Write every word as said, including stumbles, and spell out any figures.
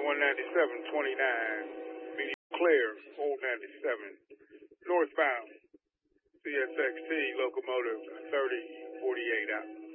one ninety-seven twenty-nine, medium clear, old ninety-seven, northbound, C S X T locomotive thirty forty-eight out.